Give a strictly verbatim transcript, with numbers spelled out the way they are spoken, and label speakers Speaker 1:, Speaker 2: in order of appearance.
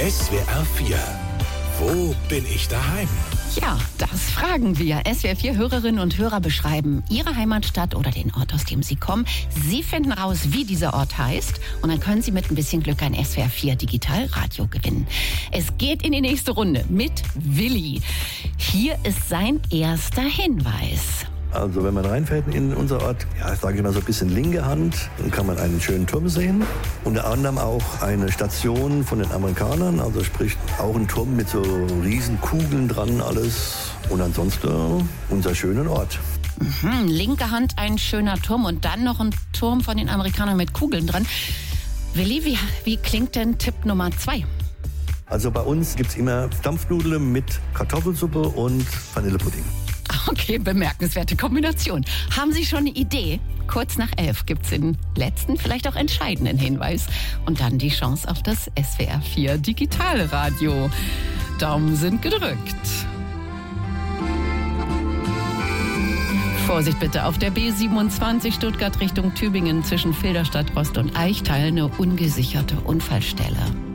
Speaker 1: S W R vier. Wo bin ich daheim?
Speaker 2: Ja, das fragen wir. S W R vier Hörerinnen und Hörer beschreiben ihre Heimatstadt oder den Ort, aus dem sie kommen. Sie finden raus, wie dieser Ort heißt. Und dann können Sie mit ein bisschen Glück ein S W R vier Digitalradio gewinnen. Es geht in die nächste Runde mit Willi. Hier ist sein erster Hinweis.
Speaker 3: Also wenn man reinfährt in unser Ort, ja, sage ich mal so ein bisschen linke Hand, dann kann man einen schönen Turm sehen. Unter anderem auch eine Station von den Amerikanern, also sprich auch ein Turm mit so riesen Kugeln dran, alles. Und ansonsten unser schöner Ort.
Speaker 2: Mhm, linke Hand ein schöner Turm und dann noch ein Turm von den Amerikanern mit Kugeln dran. Willi, wie, wie klingt denn Tipp Nummer zwei?
Speaker 3: Also bei uns gibt es immer Dampfnudeln mit Kartoffelsuppe und Vanillepudding.
Speaker 2: Okay, bemerkenswerte Kombination. Haben Sie schon eine Idee? Kurz nach elf gibt es den letzten, vielleicht auch entscheidenden Hinweis. Und dann die Chance auf das S W R vier Digitalradio. Daumen sind gedrückt. Vorsicht bitte, auf der B siebenundzwanzig Stuttgart Richtung Tübingen zwischen Filderstadt, Rost und Eichtal eine ungesicherte Unfallstelle.